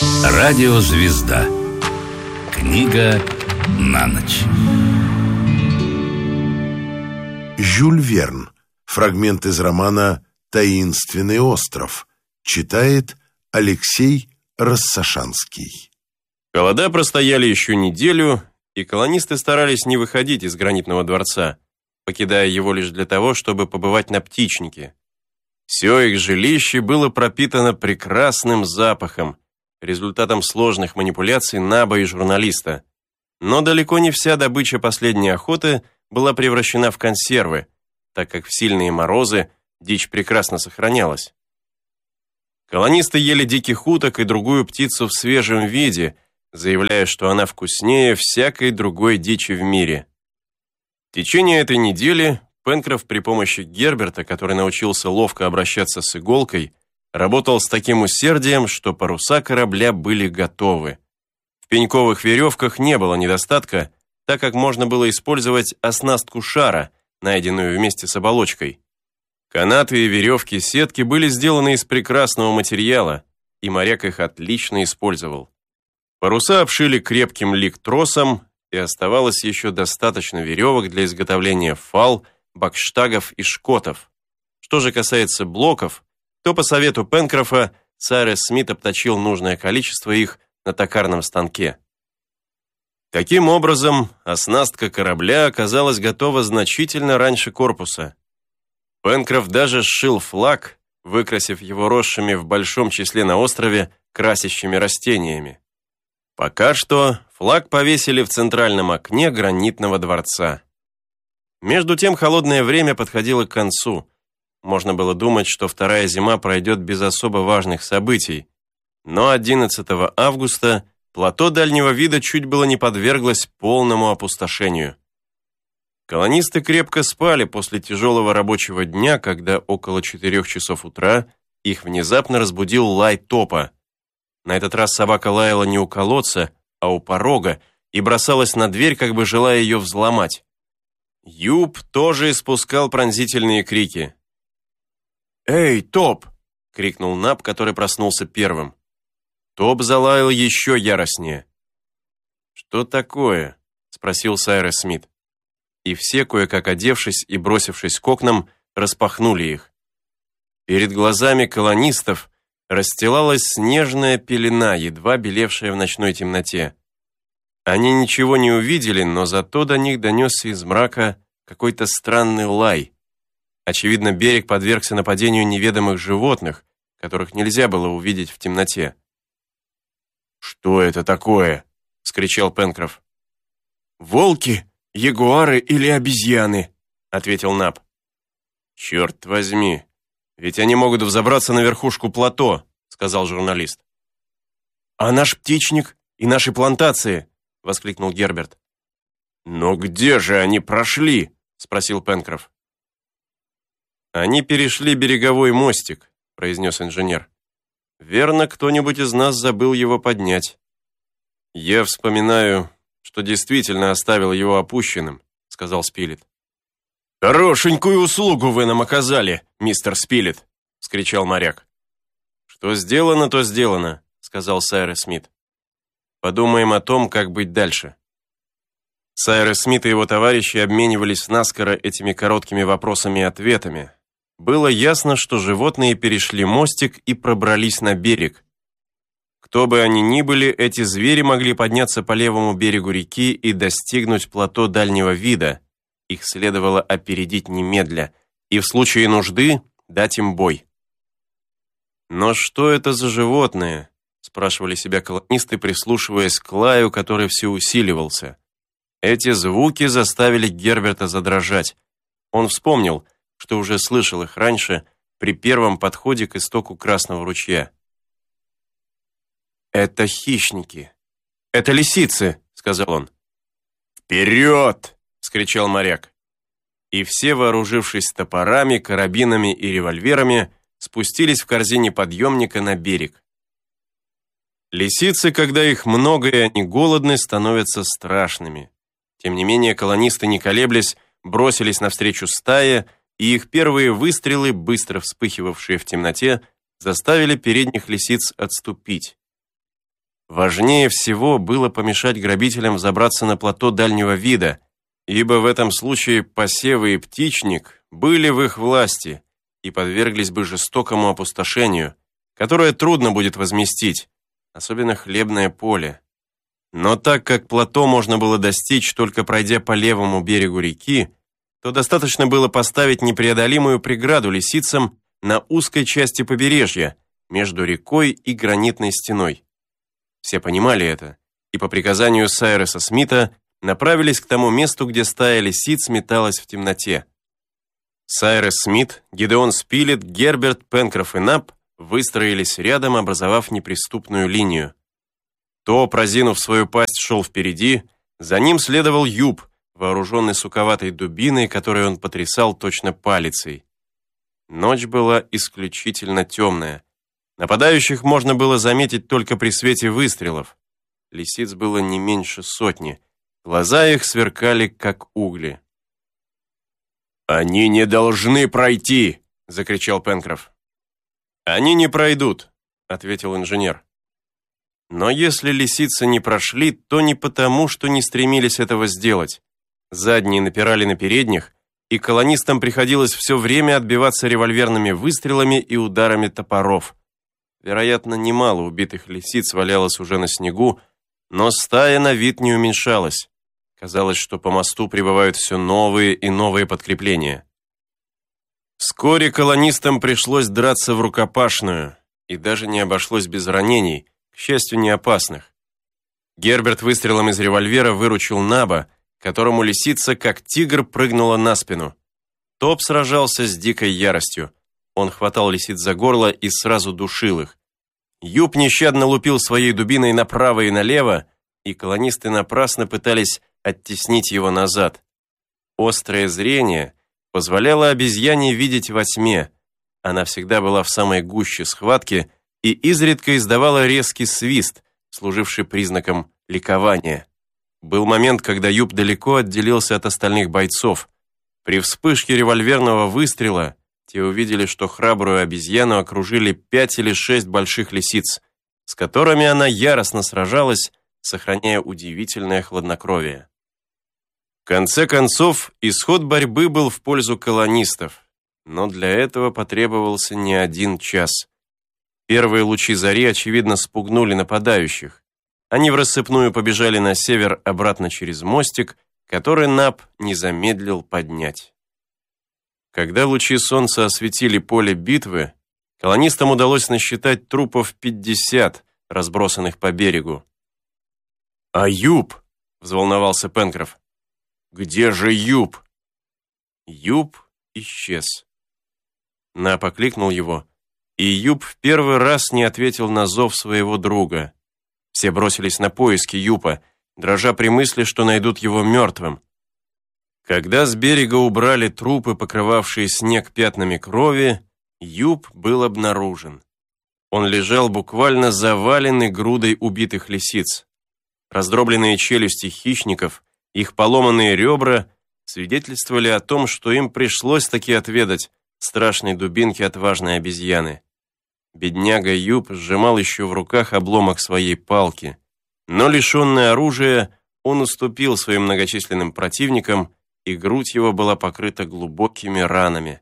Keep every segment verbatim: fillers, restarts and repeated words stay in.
Радиозвезда. Книга на ночь. Жюль Верн. Фрагмент из романа «Таинственный остров». Читает Алексей Рассашанский. Холода простояли еще неделю, и колонисты старались не выходить из гранитного дворца, покидая его лишь для того, чтобы побывать на птичнике. Все их жилище было пропитано прекрасным запахом, результатом сложных манипуляций Наба и журналиста. Но далеко не вся добыча последней охоты была превращена в консервы, так как в сильные морозы дичь прекрасно сохранялась. Колонисты ели диких уток и другую птицу в свежем виде, заявляя, что она вкуснее всякой другой дичи в мире. В течение этой недели Пенкроф при помощи Герберта, который научился ловко обращаться с иголкой, работал с таким усердием, что паруса корабля были готовы. В пеньковых веревках не было недостатка, так как можно было использовать оснастку шара, найденную вместе с оболочкой. Канаты и веревки сетки были сделаны из прекрасного материала, и моряк их отлично использовал. Паруса обшили крепким лик-тросом, и оставалось еще достаточно веревок для изготовления фал, бакштагов и шкотов. Что же касается блоков, то по совету Пенкрофа Сайрес Смит обточил нужное количество их на токарном станке. Таким образом, оснастка корабля оказалась готова значительно раньше корпуса. Пенкроф даже сшил флаг, выкрасив его росшими в большом числе на острове красящими растениями. Пока что флаг повесили в центральном окне гранитного дворца. Между тем холодное время подходило к концу. Можно было думать, что вторая зима пройдет без особо важных событий. Но одиннадцатого августа плато дальнего вида чуть было не подверглось полному опустошению. Колонисты крепко спали после тяжелого рабочего дня, когда около четырех часов утра их внезапно разбудил лай Топа. На этот раз собака лаяла не у колодца, а у порога и бросалась на дверь, как бы желая ее взломать. Юб тоже испускал пронзительные крики. «Эй, Топ!» — крикнул Наб, который проснулся первым. Топ залаял еще яростнее. «Что такое?» — спросил Сайрес Смит. И все, кое-как одевшись и бросившись к окнам, распахнули их. Перед глазами колонистов расстилалась снежная пелена, едва белевшая в ночной темноте. Они ничего не увидели, но зато до них донесся из мрака какой-то странный лай. Очевидно, берег подвергся нападению неведомых животных, которых нельзя было увидеть в темноте. «Что это такое?» — вскричал Пенкроф. «Волки, ягуары или обезьяны?» — ответил Наб. «Черт возьми, ведь они могут взобраться на верхушку плато», — сказал журналист. «А наш птичник и наши плантации?» — воскликнул Герберт. «Но где же они прошли?» — спросил Пенкроф. «Они перешли береговой мостик», — произнес инженер. «Верно, кто-нибудь из нас забыл его поднять. Я вспоминаю, что действительно оставил его опущенным», — сказал Спилет. «Хорошенькую услугу вы нам оказали, мистер Спилет», — вскричал моряк. «Что сделано, то сделано», — сказал Сайрес Смит. «Подумаем о том, как быть дальше». Сайрес Смит и его товарищи обменивались наскоро этими короткими вопросами и ответами. Было ясно, что животные перешли мостик и пробрались на берег. Кто бы они ни были, эти звери могли подняться по левому берегу реки и достигнуть плато дальнего вида. Их следовало опередить немедля и в случае нужды дать им бой. «Но что это за животные?» — спрашивали себя колонисты, прислушиваясь к лаю, который все усиливался. Эти звуки заставили Герберта задрожать. Он вспомнил, что уже слышал их раньше при первом подходе к истоку Красного ручья. «Это хищники. Это лисицы», — сказал он. «Вперед!» — вскричал моряк. И все, вооружившись топорами, карабинами и револьверами, спустились в корзине подъемника на берег. Лисицы, когда их много и они голодны, становятся страшными. Тем не менее, колонисты, не колеблясь, бросились навстречу стае, и их первые выстрелы, быстро вспыхивавшие в темноте, заставили передних лисиц отступить. Важнее всего было помешать грабителям взобраться на плато дальнего вида, ибо в этом случае посевы и птичник были в их власти и подверглись бы жестокому опустошению, которое трудно будет возместить, особенно хлебное поле. Но так как плато можно было достичь, только пройдя по левому берегу реки, то достаточно было поставить непреодолимую преграду лисицам на узкой части побережья между рекой и гранитной стеной. Все понимали это, и по приказанию Сайреса Смита направились к тому месту, где стая лисиц металась в темноте. Сайрес Смит, Гидеон Спилет, Герберт, Пенкроф и Нап выстроились рядом, образовав неприступную линию. То, прозинув свою пасть, шел впереди, за ним следовал Юп, вооруженный суковатой дубиной, которой он потрясал точно палицей. Ночь была исключительно темная. Нападающих можно было заметить только при свете выстрелов. Лисиц было не меньше сотни. Глаза их сверкали, как угли. «Они не должны пройти!» — закричал Пенкроф. «Они не пройдут», — ответил инженер. Но если лисицы не прошли, то не потому, что не стремились этого сделать. Задние напирали на передних, и колонистам приходилось все время отбиваться револьверными выстрелами и ударами топоров. Вероятно, немало убитых лисиц валялось уже на снегу, но стая на вид не уменьшалась. Казалось, что по мосту прибывают все новые и новые подкрепления. Вскоре колонистам пришлось драться в рукопашную, и даже не обошлось без ранений, к счастью, не опасных. Герберт выстрелом из револьвера выручил Наба, которому лисица, как тигр, прыгнула на спину. Топ сражался с дикой яростью. Он хватал лисиц за горло и сразу душил их. Юп нещадно лупил своей дубиной направо и налево, и колонисты напрасно пытались оттеснить его назад. Острое зрение позволяло обезьяне видеть во тьме. Она всегда была в самой гуще схватки и изредка издавала резкий свист, служивший признаком ликования. Был момент, когда Юп далеко отделился от остальных бойцов. При вспышке револьверного выстрела те увидели, что храбрую обезьяну окружили пять или шесть больших лисиц, с которыми она яростно сражалась, сохраняя удивительное хладнокровие. В конце концов, исход борьбы был в пользу колонистов, но для этого потребовался не один час. Первые лучи зари, очевидно, спугнули нападающих. Они врассыпную побежали на север обратно через мостик, который Нап не замедлил поднять. Когда лучи солнца осветили поле битвы, колонистам удалось насчитать трупов пятьдесят, разбросанных по берегу. «А Юп?» — взволновался Пенкроф. «Где же Юп?» Юп исчез. Нап окликнул его, и Юп в первый раз не ответил на зов своего друга. Все бросились на поиски Юпа, дрожа при мысли, что найдут его мертвым. Когда с берега убрали трупы, покрывавшие снег пятнами крови, Юп был обнаружен. Он лежал буквально заваленный грудой убитых лисиц. Раздробленные челюсти хищников, их поломанные ребра свидетельствовали о том, что им пришлось таки отведать страшной дубинки отважной обезьяны. Бедняга Юп сжимал еще в руках обломок своей палки, но, лишенный оружия, он уступил своим многочисленным противникам, и грудь его была покрыта глубокими ранами.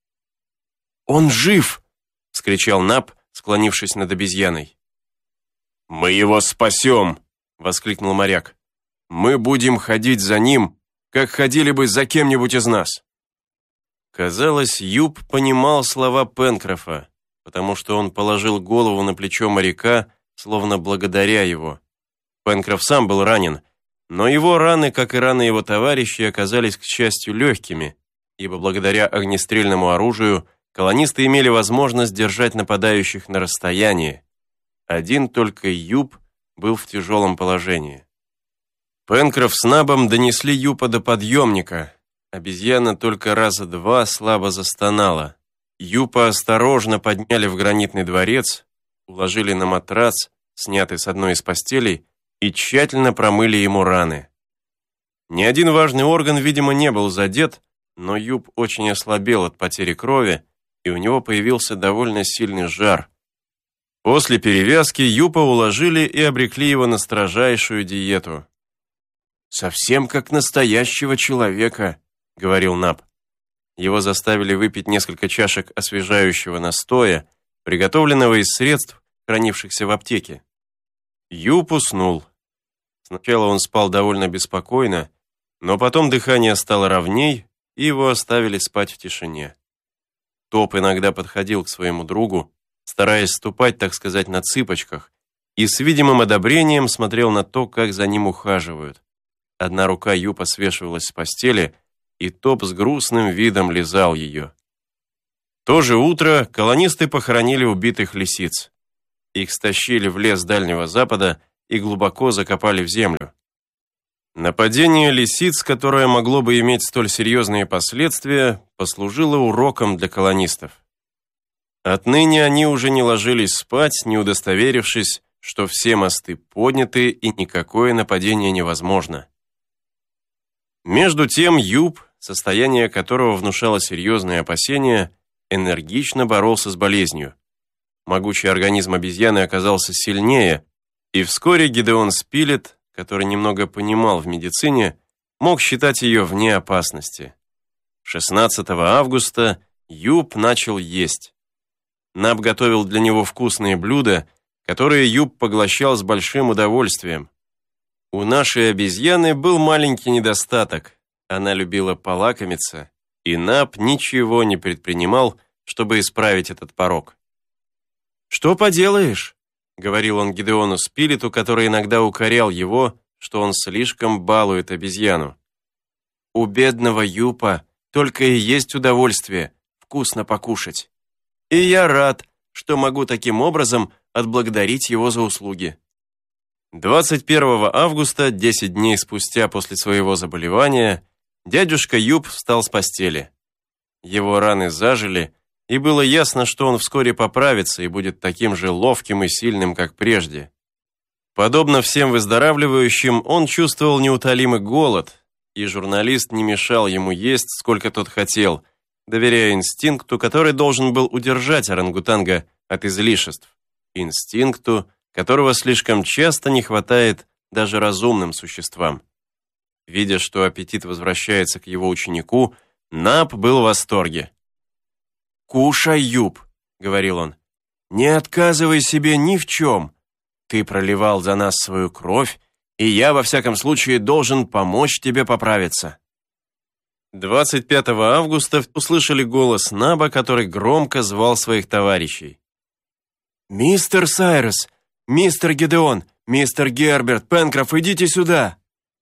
«Он жив!» — вскричал Нап, склонившись над обезьяной. «Мы его спасем!» — воскликнул моряк. «Мы будем ходить за ним, как ходили бы за кем-нибудь из нас!» Казалось, Юп понимал слова Пенкрофа, потому что он положил голову на плечо моряка, словно благодаря его. Пенкроф сам был ранен, но его раны, как и раны его товарищей, оказались, к счастью, легкими, ибо благодаря огнестрельному оружию колонисты имели возможность держать нападающих на расстоянии. Один только Юп был в тяжелом положении. Пенкроф с Набом донесли Юпа до подъемника. Обезьяна только раза два слабо застонала. Юпа осторожно подняли в гранитный дворец, уложили на матрац, снятый с одной из постелей, и тщательно промыли ему раны. Ни один важный орган, видимо, не был задет, но Юп очень ослабел от потери крови, и у него появился довольно сильный жар. После перевязки Юпа уложили и обрекли его на строжайшую диету. «Совсем как настоящего человека», — говорил Наб. Его заставили выпить несколько чашек освежающего настоя, приготовленного из средств, хранившихся в аптеке. Юп уснул. Сначала он спал довольно беспокойно, но потом дыхание стало ровней, и его оставили спать в тишине. Топ иногда подходил к своему другу, стараясь ступать, так сказать, на цыпочках, и с видимым одобрением смотрел на то, как за ним ухаживают. Одна рука Юпа свешивалась с постели, и Топ с грустным видом лизал ее. В то же утро колонисты похоронили убитых лисиц. Их стащили в лес Дальнего Запада и глубоко закопали в землю. Нападение лисиц, которое могло бы иметь столь серьезные последствия, послужило уроком для колонистов. Отныне они уже не ложились спать, не удостоверившись, что все мосты подняты и никакое нападение невозможно. Между тем Юп, состояние которого внушало серьезные опасения, энергично боролся с болезнью. Могучий организм обезьяны оказался сильнее, и вскоре Гидеон Спилет, который немного понимал в медицине, мог считать ее вне опасности. шестнадцатого августа Юп начал есть. Наб готовил для него вкусные блюда, которые Юп поглощал с большим удовольствием. У нашей обезьяны был маленький недостаток. Она любила полакомиться, и Наб ничего не предпринимал, чтобы исправить этот порок. «Что поделаешь?» — говорил он Гидеону Спилету, который иногда укорял его, что он слишком балует обезьяну. «У бедного Юпа только и есть удовольствие вкусно покушать. И я рад, что могу таким образом отблагодарить его за услуги». двадцать первого августа, десять дней спустя после своего заболевания, дядюшка Юп встал с постели. Его раны зажили, и было ясно, что он вскоре поправится и будет таким же ловким и сильным, как прежде. Подобно всем выздоравливающим, он чувствовал неутолимый голод, и журналист не мешал ему есть, сколько тот хотел, доверяя инстинкту, который должен был удержать орангутанга от излишеств, инстинкту, которого слишком часто не хватает даже разумным существам. Видя, что аппетит возвращается к его ученику, Наб был в восторге. «Кушай, Юп», — говорил он, — «не отказывай себе ни в чем. Ты проливал за нас свою кровь, и я, во всяком случае, должен помочь тебе поправиться». двадцать пятого августа услышали голос Наба, который громко звал своих товарищей. «Мистер Сайрес! Мистер Гидеон! Мистер Герберт! Пенкроф, идите сюда!»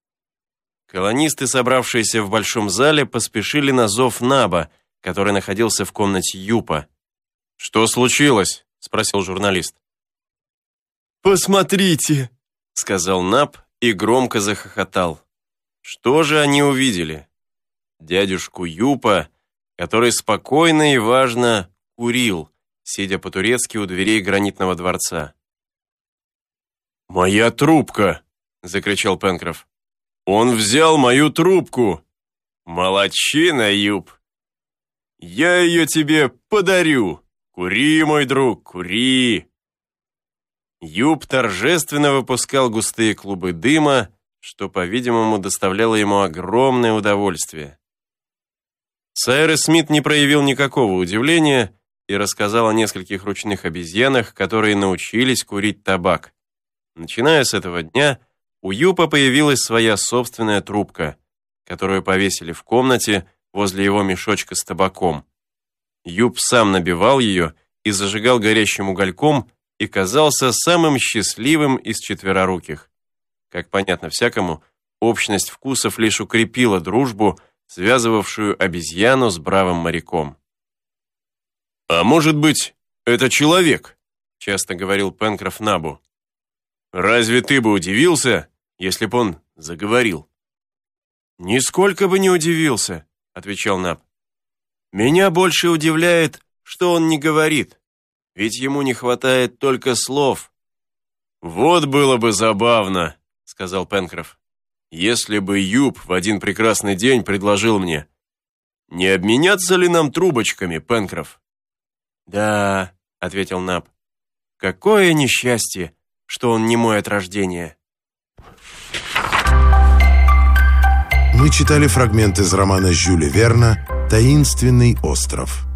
Колонисты, собравшиеся в большом зале, поспешили на зов Наба, который находился в комнате Юпа. «Что случилось?» — спросил журналист. «Посмотрите!» — сказал Наб и громко захохотал. Что же они увидели? Дядюшку Юпа, который спокойно и важно курил, сидя по-турецки у дверей гранитного дворца. «Моя трубка!» — закричал Пенкроф. «Он взял мою трубку! Молодчина, Юп! Я ее тебе подарю! Кури, мой друг, кури!» Юп торжественно выпускал густые клубы дыма, что, по-видимому, доставляло ему огромное удовольствие. Сайрес Смит не проявил никакого удивления и рассказал о нескольких ручных обезьянах, которые научились курить табак. Начиная с этого дня, у Юпа появилась своя собственная трубка, которую повесили в комнате возле его мешочка с табаком. Юп сам набивал ее и зажигал горящим угольком и казался самым счастливым из четвероруких. Как понятно всякому, общность вкусов лишь укрепила дружбу, связывавшую обезьяну с бравым моряком. «А может быть, это человек?» — часто говорил Пенкроф Набу. «Разве ты бы удивился, если б он заговорил?» «Нисколько бы не удивился», — отвечал Наб. «Меня больше удивляет, что он не говорит, ведь ему не хватает только слов». «Вот было бы забавно», — сказал Пенкроф, «если бы Юп в один прекрасный день предложил мне: не обменяться ли нам трубочками, Пенкроф?» «Да», — ответил Наб, Какое несчастье, что он немой от рождения. Мы читали фрагмент из романа Жюля Верна «Таинственный остров».